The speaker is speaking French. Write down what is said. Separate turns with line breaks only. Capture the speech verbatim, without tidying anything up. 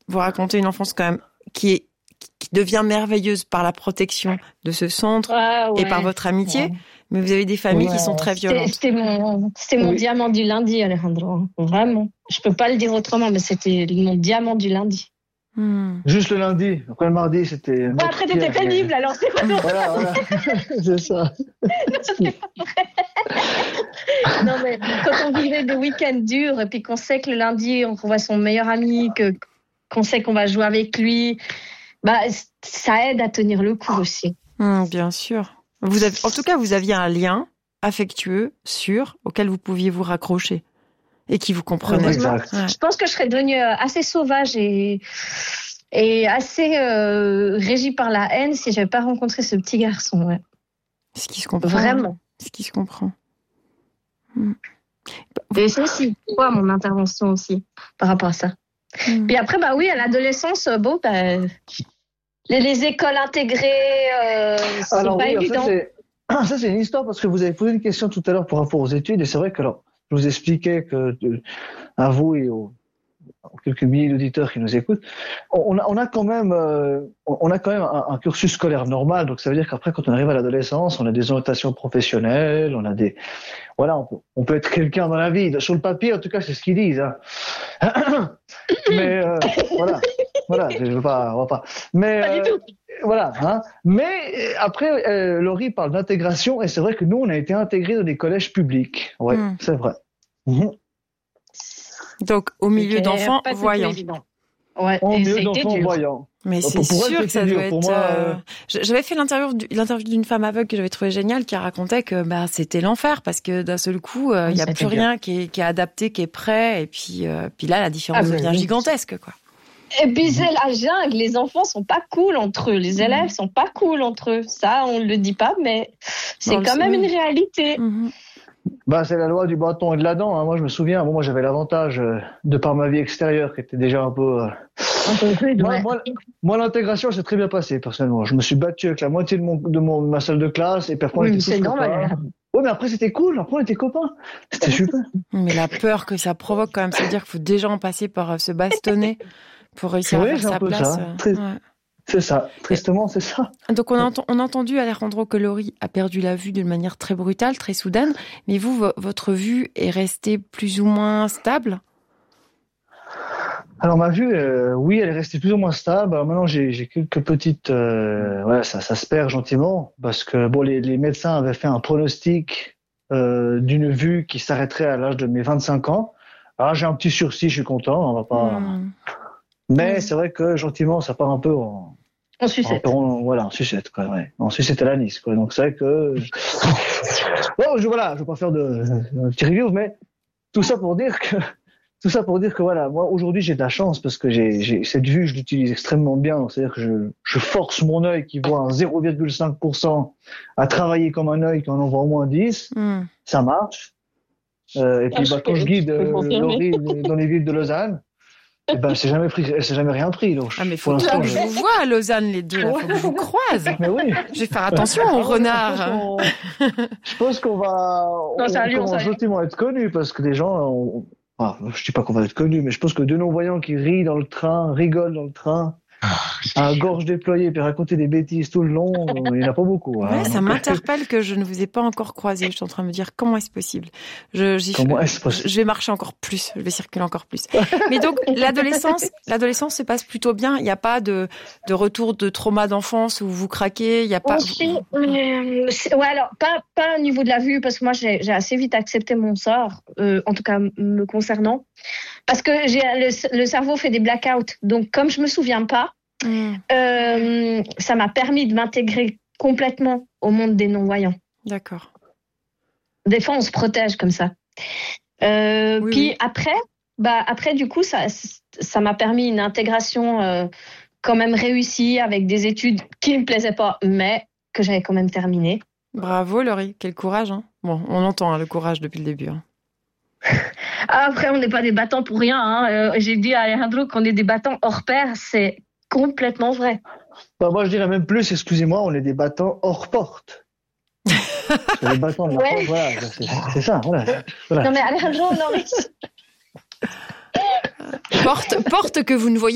vous racontez une enfance quand même qui est qui devient merveilleuse par la protection de ce centre
ah, ouais.
et par votre amitié, ouais. mais vous avez des familles ouais. qui sont très violentes.
C'était, c'était mon, c'était mon oui. diamant du lundi, Alejandro. Vraiment. Je peux pas le dire autrement, mais c'était mon diamant du lundi.
Hmm. Juste le lundi. Après le mardi, c'était...
Ouais, après, t'étais pénible, mais... alors c'est quoi ton...
Voilà, voilà. C'est ça.
Non, mais quand on vivait des week-ends durs, et puis qu'on sait que le lundi, on voit son meilleur ami, que, qu'on sait qu'on va jouer avec lui, bah, ça aide à tenir le coup aussi.
Mmh, bien sûr. Vous avez, en tout cas, vous aviez un lien affectueux, sûr, auquel vous pouviez vous raccrocher et qui vous comprenait.
Exact.
Ouais. Je pense que je serais devenue assez sauvage et, et assez euh, régie par la haine si je n'avais pas rencontré ce petit garçon. Ouais.
Ce qui se comprend.
Vraiment.
Ce qui se comprend.
Mmh. Et c'est aussi quoi mon intervention aussi par rapport à ça. Mmh. Puis après, bah oui, à l'adolescence, bon, bah, les, les écoles intégrées, euh, c'est
alors,
pas
oui,
évident.
Ça c'est, ça, c'est une histoire parce que vous avez posé une question tout à l'heure par rapport aux études, et c'est vrai que alors, je vous expliquais que de, à vous et aux, aux quelques milliers d'auditeurs qui nous écoutent, on a, on a quand même, euh, on a quand même un, un cursus scolaire normal, donc ça veut dire qu'après, quand on arrive à l'adolescence, on a des orientations professionnelles, on a des, voilà, on peut, on peut être quelqu'un dans la vie. Sur le papier, en tout cas, c'est ce qu'ils disent. Hein. Mais euh, voilà, voilà, je veux pas, on va pas. Mais
pas
euh,
du tout.
Voilà, hein. Mais après, euh, Laurie parle d'intégration, et c'est vrai que nous, on a été intégrés dans des collèges publics. Ouais, mmh. c'est vrai. Mmh.
Donc, au milieu okay, d'enfants voyants.
Ouais,
au milieu d'enfants dur. voyants.
Mais c'est pour sûr que ça dur. doit être. Pour moi, euh... J'avais fait l'interview, l'interview d'une femme aveugle que j'avais trouvé géniale, qui racontait que bah c'était l'enfer parce que d'un seul coup, il euh, y a plus rien qui est, qui est adapté, qui est prêt, et puis euh, puis là, la différence ah, devient oui. gigantesque, quoi.
Et puis c'est la jungle, les enfants sont pas cool entre eux, les élèves mmh. sont pas cool entre eux. Ça, on le dit pas, mais c'est non, quand même une réalité.
Mmh.
Bah, c'est la loi du bâton et de la dent. Hein. Moi, je me souviens, bon, moi, j'avais l'avantage euh, de par ma vie extérieure qui était déjà un peu. Euh...
Un peu rude,
moi,
ouais.
moi, moi, l'intégration, c'est très bien passé personnellement. Je me suis battu avec la moitié de mon de mon ma salle de classe et puis après, on
oui,
était
c'est normal.
Oui, mais après, c'était cool. Après, on était copains. C'était super.
Mais la peur que ça provoque quand même, c'est-à-dire qu'il faut déjà en passer par euh, se bastonner pour réussir
oui,
à faire sa place.
Ça. Très... Ouais. C'est ça. Tristement, c'est ça.
Donc, on a, ent- on a entendu, Alejandro, que Laurie a perdu la vue d'une manière très brutale, très soudaine. Mais vous, v- votre vue est restée plus ou moins stable ?
Alors, ma vue, euh, oui, elle est restée plus ou moins stable. Alors, maintenant, j'ai, j'ai quelques petites... Euh, ouais, ça, ça se perd gentiment. Parce que, bon, les, les médecins avaient fait un pronostic euh, d'une vue qui s'arrêterait à l'âge de mes vingt-cinq ans. Alors, j'ai un petit sursis, je suis content. On va pas... Mmh. Mais mmh. c'est vrai que, gentiment, ça part un peu en...
En sucette.
En, voilà, en sucette, quoi, ouais. En sucette à l'anis, quoi. Donc, c'est vrai que, bon, je, voilà, je vais pas faire de, de petit review, mais tout ça pour dire que, tout ça pour dire que, voilà, moi, aujourd'hui, j'ai de la chance parce que j'ai, j'ai, cette vue, je l'utilise extrêmement bien. Donc, c'est-à-dire que je, je force mon œil qui voit un zéro virgule cinq pour cent à travailler comme un œil qui en voit au moins dix. Mm. Ça marche. Euh, et puis, ah, bah, quand je guide, euh, Laurie dans les villes de Lausanne, eh ben, c'est jamais pris, c'est jamais rien pris, donc.
Ah, mais faut que je, je vous vois à Lausanne, les deux, là. Faut que je vous croise.
Mais oui.
Je vais faire attention aux renards.
Je pense qu'on va, non, on, on commence gentiment à être connus parce que des gens, on, ah, je dis pas qu'on va être connus, mais je pense que de nos voyants qui rient dans le train, rigolent dans le train, à gorge déployée, puis raconter des bêtises tout le long, il n'y en a pas beaucoup.
Hein. Ouais, ça m'interpelle que je ne vous ai pas encore croisé. Je suis en train de me dire comment est-ce possible. Je, j'y
comment
fais,
est-ce possible?
Je vais marcher encore plus, je vais circuler encore plus. Mais donc l'adolescence, l'adolescence se passe plutôt bien. Il n'y a pas de de retour de trauma d'enfance où vous craquez. Il y a pas.
Aussi, euh, ouais, alors pas pas au niveau de la vue parce que moi j'ai j'ai assez vite accepté mon sort, euh, en tout cas me concernant, parce que j'ai le, le cerveau fait des blackouts. Donc comme je me souviens pas. Mmh. Euh, ça m'a permis de m'intégrer complètement au monde des non-voyants.
D'accord.
Des fois, on se protège comme ça. Euh,
oui,
puis
oui.
après, bah après du coup, ça, ça m'a permis une intégration euh, quand même réussie avec des études qui me plaisaient pas, mais que j'avais quand même terminées.
Bravo, Laurie, quel courage. Hein. Bon, on entend hein, le courage depuis le début. Hein.
Après, on n'est pas des battants pour rien. Hein. Euh, j'ai dit à Alejandro qu'on est des battants hors pair, c'est complètement vrai.
Bah, moi, je dirais même plus, excusez-moi, on est des battants hors porte. C'est les battants de la
ouais.
porte, voilà, c'est, c'est ça, voilà, voilà.
Non mais Alejandro, non mais...
porte, porte que vous ne voyez